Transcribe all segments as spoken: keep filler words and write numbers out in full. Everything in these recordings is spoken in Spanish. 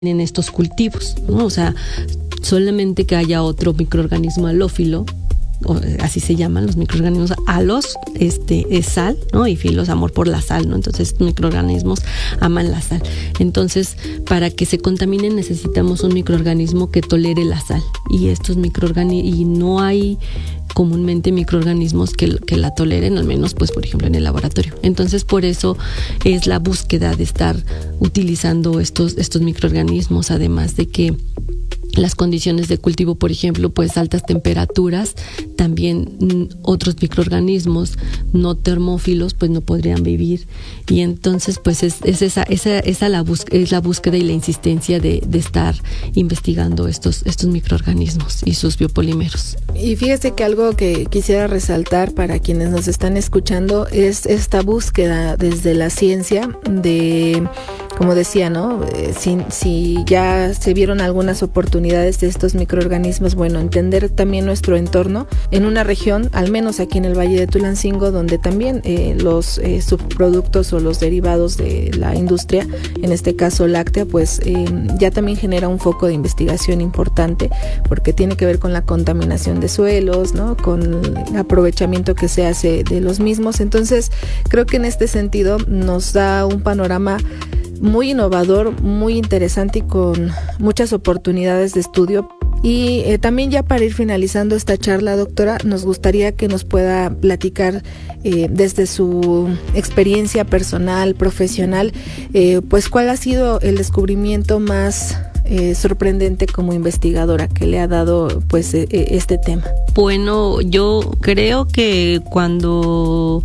en estos cultivos, ¿no? O sea, solamente que haya otro microorganismo halófilo, o así se llaman los microorganismos. Halos este es sal, ¿no? Y filos, amor por la sal, ¿no? Entonces estos microorganismos aman la sal. Entonces, para que se contaminen necesitamos un microorganismo que tolere la sal. Y estos microorganismos, y no hay comúnmente microorganismos que, que la toleren, al menos pues por ejemplo en el laboratorio. Entonces por eso es la búsqueda de estar utilizando estos, estos microorganismos, además de que las condiciones de cultivo, por ejemplo, pues altas temperaturas, también mm, otros microorganismos no termófilos pues no podrían vivir, y entonces pues es, es esa, esa, esa la bus- es la búsqueda y la insistencia de, de estar investigando estos, estos microorganismos y sus biopolímeros. Y fíjese que algo que quisiera resaltar para quienes nos están escuchando es esta búsqueda desde la ciencia de, como decía, ¿no? Eh, si, si ya se vieron algunas oportunidades de estos microorganismos, bueno, entender también nuestro entorno en una región, al menos aquí en el Valle de Tulancingo, donde también eh, los eh, subproductos o los derivados de la industria, en este caso láctea, pues eh, ya también genera un foco de investigación importante, porque tiene que ver con la contaminación de suelos, ¿no? Con el aprovechamiento que se hace de los mismos. Entonces, creo que en este sentido nos da un panorama muy innovador, muy interesante y con muchas oportunidades de estudio. Y eh, también ya para ir finalizando esta charla, doctora, nos gustaría que nos pueda platicar eh, desde su experiencia personal, profesional, eh, pues cuál ha sido el descubrimiento más eh, sorprendente como investigadora que le ha dado pues eh, este tema. Bueno, yo creo que cuando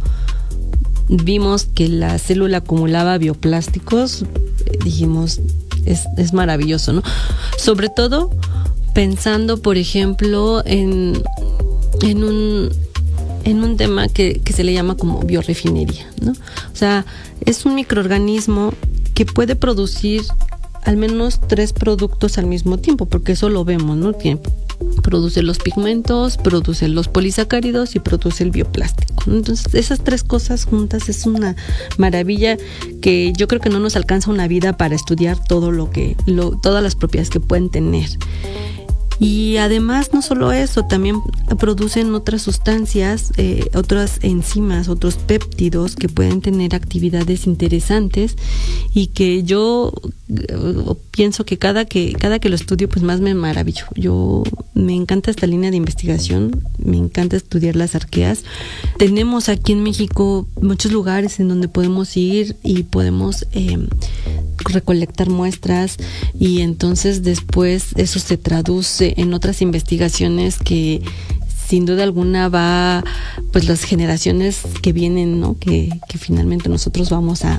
vimos que la célula acumulaba bioplásticos, dijimos, es, es maravilloso, ¿no? Sobre todo pensando, por ejemplo, en, en un en un tema que, que se le llama como biorefinería, ¿no? O sea, es un microorganismo que puede producir al menos tres productos al mismo tiempo, porque eso lo vemos, ¿no? Que produce los pigmentos, produce los polisacáridos y produce el bioplástico. Entonces, esas tres cosas juntas es una maravilla que yo creo que no nos alcanza una vida para estudiar todo lo que, lo, todas las propiedades que pueden tener. Y además, no solo eso, también producen otras sustancias, eh, otras enzimas, otros péptidos que pueden tener actividades interesantes y que yo eh, pienso que cada que cada que lo estudio, pues más me maravillo. Yo me encanta esta línea de investigación, me encanta estudiar las arqueas. Tenemos aquí en México muchos lugares en donde podemos ir y podemos eh, recolectar muestras, y entonces después eso se traduce en otras investigaciones que sin duda alguna va, pues las generaciones que vienen, ¿no? Que, que finalmente nosotros vamos a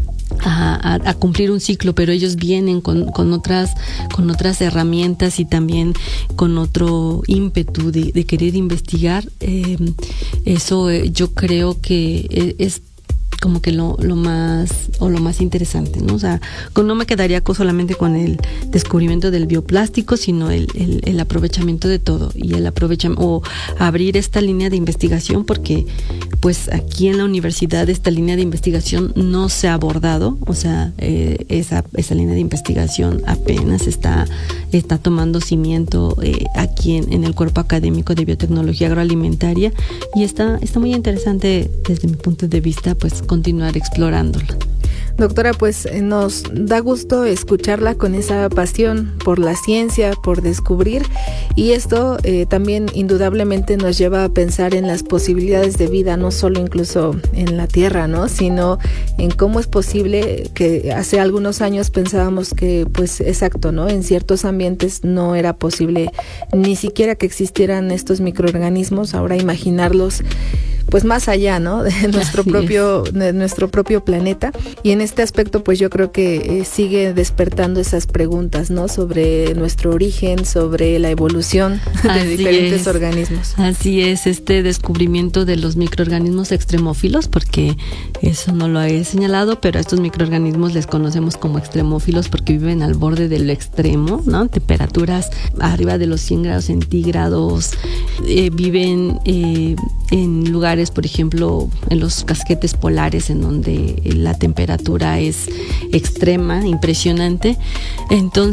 A, a, a cumplir un ciclo, pero ellos vienen con, con otras con otras herramientas y también con otro ímpetu de, de querer investigar. Eh, eso eh, yo creo que es como que lo, lo más o lo más interesante, ¿no? O sea, no me quedaría solamente con el descubrimiento del bioplástico, sino el, el, el aprovechamiento de todo y el aprovechamiento o abrir esta línea de investigación, porque pues aquí en la universidad esta línea de investigación no se ha abordado, o sea, eh, esa esa línea de investigación apenas está está tomando cimiento eh, aquí en, en el cuerpo académico de biotecnología agroalimentaria, y está está muy interesante desde mi punto de vista, pues continuar explorándola. Doctora, pues nos da gusto escucharla con esa pasión por la ciencia, por descubrir, y esto eh, también indudablemente nos lleva a pensar en las posibilidades de vida, no solo incluso en la Tierra, ¿no? Sino en cómo es posible que hace algunos años pensábamos que, pues exacto, ¿no? En ciertos ambientes no era posible ni siquiera que existieran estos microorganismos. Ahora imaginarlos pues más allá, ¿no? De nuestro Así propio de nuestro propio planeta. Y en este aspecto, pues yo creo que eh, sigue despertando esas preguntas, ¿no? Sobre nuestro origen, sobre la evolución de Así diferentes es. organismos. Así es, este descubrimiento de los microorganismos extremófilos, porque eso no lo he señalado, pero a estos microorganismos les conocemos como extremófilos porque viven al borde del extremo, ¿no? Temperaturas arriba de los cien grados centígrados, eh, viven eh, en lugares, por ejemplo, en los casquetes polares, en donde la temperatura es extrema, impresionante. Entonces